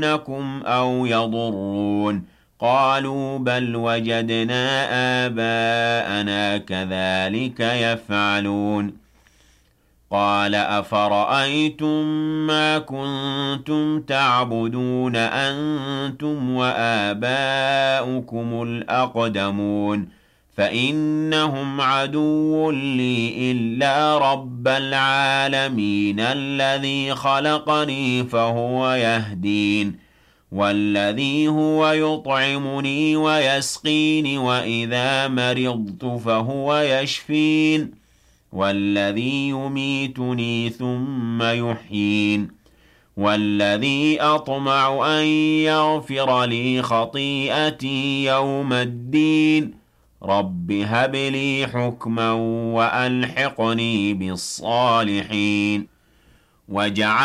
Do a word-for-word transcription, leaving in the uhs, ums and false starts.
ينفعونكم أو يضرون قالوا بل وجدنا آباءنا كذلك يفعلون قال أفرأيتم ما كنتم تعبدون أنتم وآباؤكم الأقدمون فإنهم عدو لي إلا رب العالمين الذي خلقني فهو يهدين والذي هو يطعمني ويسقين وإذا مرضت فهو يشفين والذي يميتني ثم يحيين والذي أطمع أن يغفر لي خطيئتي يوم الدين رب هب لي حكما وألحقني بالصالحين وجعل